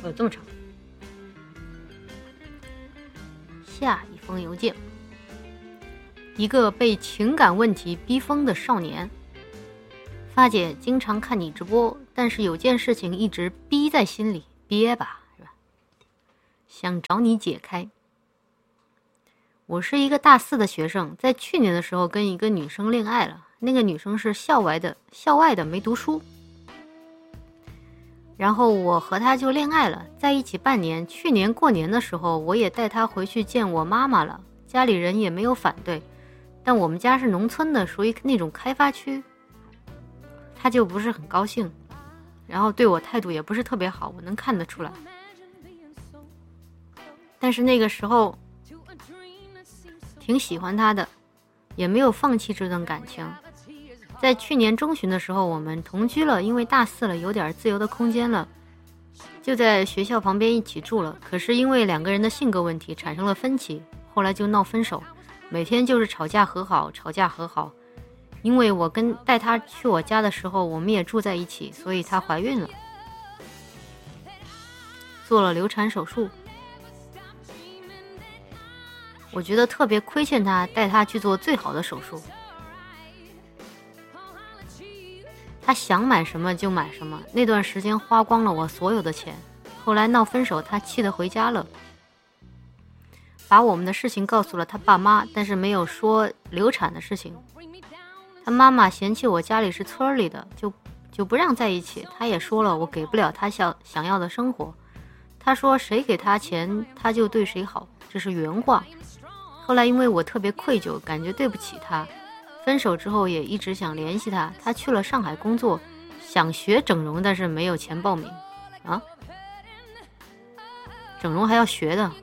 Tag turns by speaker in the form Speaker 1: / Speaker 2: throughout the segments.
Speaker 1: 这么长。下一封邮件，一个被情感问题逼疯的少年。发姐经常看你直播，但是有件事情一直逼在心里，憋吧，是吧？想找你解开。我是一个大4的学生，在去年的时候跟一个女生恋爱了，那个女生是校外的没读书。然后我和她就恋爱了，在一起半年。去年过年的时候，我也带她回去见我妈妈了，家里人也没有反对。但我们家是农村的，属于那种开发区，她就不是很高兴，然后对我态度也不是特别好，我能看得出来。但是那个时候挺喜欢她的，也没有放弃这段感情。在去年中旬的时候，我们同居了，因为大4了，有点自由的空间了，就在学校旁边一起住了。可是因为2个人的性格问题产生了分歧，后来就闹分手，每天就是吵架和好，吵架和好。因为我带她去我家的时候，我们也住在一起，所以她怀孕了，做了流产手术。我觉得特别亏欠她，带她去做最好的手术。他想买什么就买什么，那段时间花光了我所有的钱。后来闹分手，他气得回家了，把我们的事情告诉了他爸妈，但是没有说流产的事情。他妈妈嫌弃我家里是村里的，就不让在一起。他也说了，我给不了他想要的生活。他说谁给他钱他就对谁好，这是原话。后来因为我特别愧疚，感觉对不起他，分手之后也一直想联系他。他去了上海工作，想学整容，但是没有钱报名啊，整容还要学的，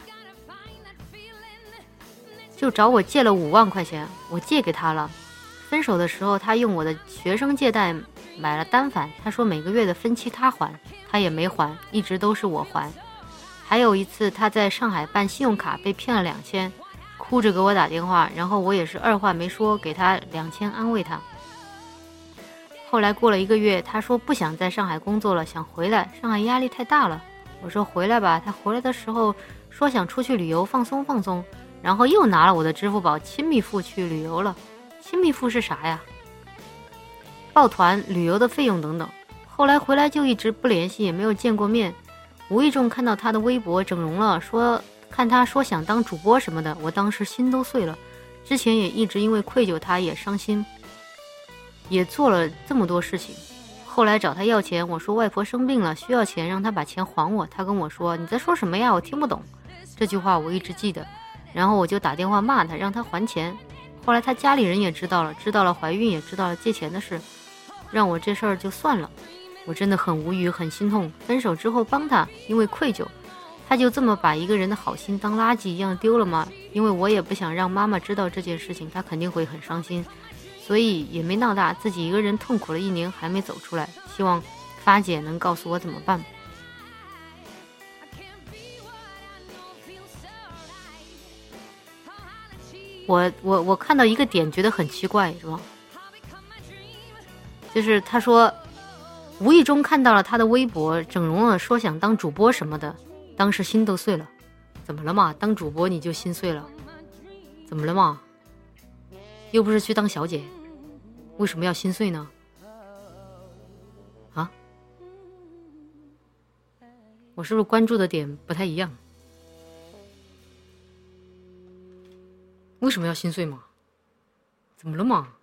Speaker 1: 就找我借了5万块钱，我借给他了。分手的时候他用我的学生借贷买了单反，他说每个月的分期他还，他也没还，一直都是我还。还有一次他在上海办信用卡被骗了2000，哭着给我打电话，然后我也是二话没说给他2000安慰他。后来过了1个月，他说不想在上海工作了，想回来，上海压力太大了。我说回来吧。他回来的时候说想出去旅游放松放松，然后又拿了我的支付宝亲密付去旅游了。亲密付是啥呀？报团旅游的费用等等。后来回来就一直不联系，也没有见过面。无意中看到他的微博整容了，看他说想当主播什么的，我当时心都碎了。之前也一直因为愧疚他也伤心，也做了这么多事情。后来找他要钱，我说外婆生病了需要钱，让他把钱还我。他跟我说你在说什么呀，我听不懂。这句话我一直记得，然后我就打电话骂他，让他还钱。后来他家里人也知道了怀孕，也知道了借钱的事，让我这事儿就算了。我真的很无语，很心痛。分手之后帮他，因为愧疚，他就这么把一个人的好心当垃圾一样丢了吗？因为我也不想让妈妈知道这件事情，她肯定会很伤心，所以也没闹大，自己一个人痛苦了1年还没走出来。希望发姐能告诉我怎么办。我看到一个点觉得很奇怪，是吧？就是他说无意中看到了他的微博整容了，说想当主播什么的，当时心都碎了。怎么了嘛？当主播你就心碎了？怎么了嘛？又不是去当小姐，为什么要心碎呢？啊？我是不是关注的点不太一样？为什么要心碎嘛？怎么了嘛？